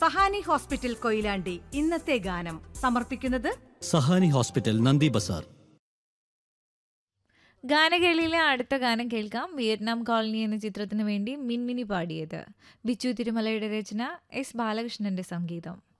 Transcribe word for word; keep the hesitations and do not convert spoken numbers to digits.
Sahani hospital Koyilandy ഇന്നത്തെ ഗാനം സമർപ്പിക്കുന്നത് സഹാനി ഹോസ്പിറ്റൽ നന്ദി ബസാർ. ഗാനകേളിയിലെ അടുത്ത ഗാനം കേൾക്കാം. വിയറ്റ്നാം കോളനി എന്ന ചിത്രത്തിന് വേണ്ടി മിൻമിനി പാടിയത്. ബിച്ചു തിരുമലയുടെ രചന, എസ് ബാലകൃഷ്ണന്റെ സംഗീതം.